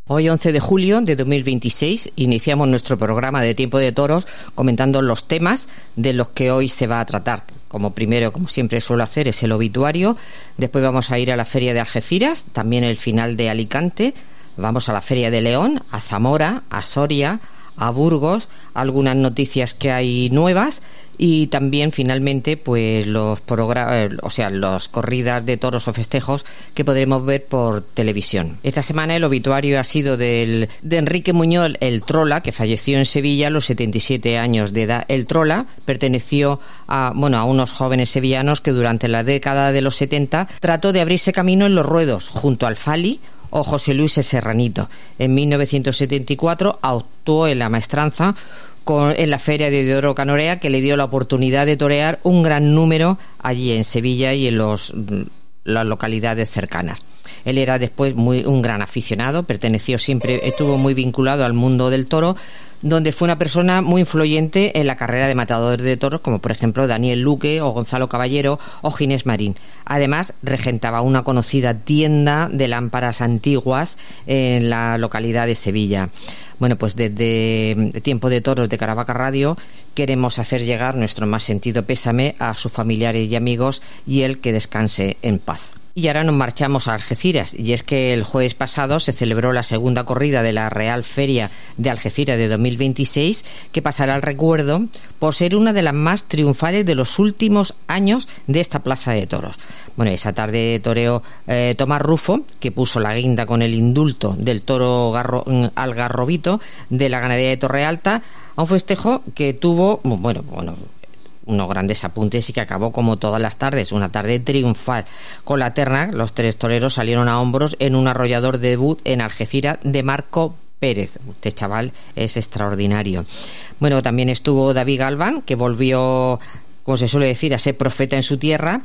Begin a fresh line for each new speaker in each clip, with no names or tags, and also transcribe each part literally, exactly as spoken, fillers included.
Hoy, once de julio de dos mil veintiséis, iniciamos nuestro programa de Tiempo de Toros comentando los temas de los que hoy se va a tratar. Como primero, como siempre suelo hacer, es el obituario. Después vamos a ir a la Feria de Algeciras, también el final de Alicante. Vamos a la Feria de León, a Zamora, a Soria, a Burgos, algunas noticias que hay nuevas y también finalmente pues los programas, o sea, las corridas de toros o festejos que podremos ver por televisión. Esta semana el obituario ha sido del, de Enrique Muñoz el Trola, que falleció en Sevilla a los setenta y siete años de edad. El Trola perteneció a, bueno, a unos jóvenes sevillanos que durante la década de los setenta trató de abrirse camino en los ruedos junto al Fali o José Luis el Serranito. En mil novecientos setenta y cuatro actuó en la maestranza con, en la Feria de Oro Canorea, que le dio la oportunidad de torear un gran número allí en Sevilla y en los, las localidades cercanas. Él era después muy un gran aficionado, perteneció siempre, estuvo muy vinculado al mundo del toro, donde fue una persona muy influyente en la carrera de matadores de toros, como por ejemplo Daniel Luque o Gonzalo Caballero o Ginés Marín. Además, regentaba una conocida tienda de lámparas antiguas en la localidad de Sevilla. Bueno, pues desde Tiempo de Toros de Caravaca Radio queremos hacer llegar nuestro más sentido pésame a sus familiares y amigos y el que descanse en paz. Y ahora nos marchamos a Algeciras, y es que el jueves pasado se celebró la segunda corrida de la Real Feria de Algeciras de dos mil veintiséis, que pasará al recuerdo por ser una de las más triunfales de los últimos años de esta plaza de toros. Bueno, esa tarde toreó eh, Tomás Rufo, que puso la guinda con el indulto del toro garro, al Garrobito de la ganadería de Torrealta, a un festejo que tuvo, bueno, bueno, unos grandes apuntes y que acabó como todas las tardes, una tarde triunfal. Con la terna, los tres toreros salieron a hombros en un arrollador debut en Algeciras de Marco Pérez. Este chaval es extraordinario. Bueno, también estuvo David Galván, que volvió, como se suele decir, a ser profeta en su tierra.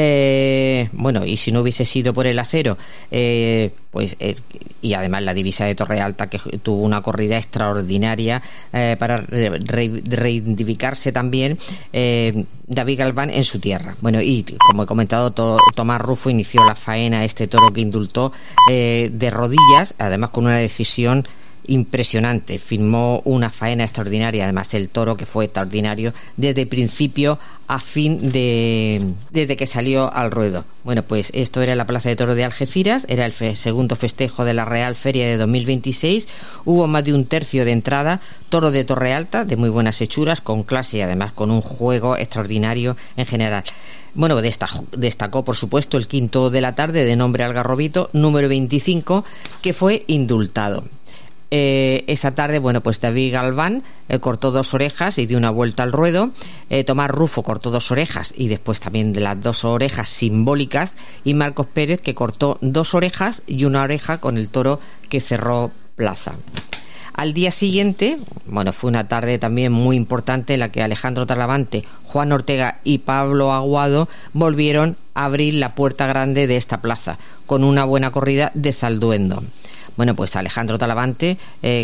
Eh, bueno, y si no hubiese sido por el acero, eh, pues eh, y además la divisa de Torrealta, que tuvo una corrida extraordinaria eh, para re, re, reivindicarse también eh, David Galván en su tierra. Bueno, y como he comentado, to, Tomás Rufo inició la faena, este toro que indultó eh, de rodillas, además con una decisión impresionante. Firmó una faena extraordinaria, además el toro que fue extraordinario desde principio a fin de desde que salió al ruedo. Bueno, pues esto era la Plaza de Toros de Algeciras, era el fe, segundo festejo de la Real Feria de dos mil veintiséis. Hubo más de un tercio de entrada, toro de Torrealta de muy buenas hechuras, con clase y además con un juego extraordinario en general. Bueno, destacó, destacó por supuesto el quinto de la tarde, de nombre Algarrobito, número veinticinco, que fue indultado. Eh, esa tarde, bueno, pues David Galván eh, cortó dos orejas y dio una vuelta al ruedo. eh, Tomás Rufo cortó dos orejas y después también de las dos orejas simbólicas, y Marcos Pérez, que cortó dos orejas y una oreja con el toro que cerró plaza. Al día siguiente, bueno, fue una tarde también muy importante en la que Alejandro Talavante, Juan Ortega y Pablo Aguado volvieron a abrir la puerta grande de esta plaza con una buena corrida de Zalduendo. Bueno, pues Alejandro Talavante, eh,